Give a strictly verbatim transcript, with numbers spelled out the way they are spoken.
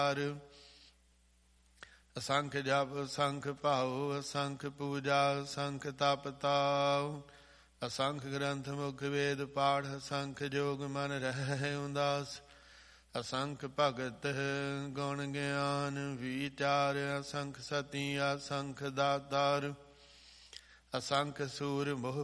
ਅਸੰਖ ਜਪ ਅਸੰਖ ਭਾਉ ਅਸੰਖ ਪੂਜਾ ਅਸੰਖ ਤਪ ਤਾਉ ਅਸੰਖ ਗ੍ਰੰਥ ਮੁਖ ਵੇਦ ਪਾਠ ਅਸੰਖ ਜੋਗ ਮਨ ਰਹਿ ਉਦਾਸ ਅਸੰਖ ਭਗਤ ਗੁਣ ਗਿਆਨ ਵਿਚਾਰ ਅਸੰਖ ਸਤੀ ਅਸੰਖ ਦਾਤਾਰ ਅਸੰਖ ਸੂਰ ਮੋਹ